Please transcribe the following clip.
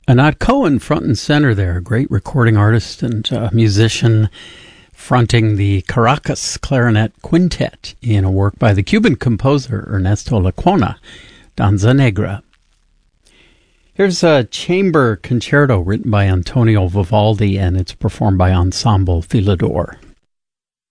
Anat Cohen, front and center there, a great recording artist and musician, fronting the Caracas Clarinet Quintet in a work by the Cuban composer Ernesto Lecuona, Danza Negra. Here's a chamber concerto written by Antonio Vivaldi, and it's performed by Ensemble Filador.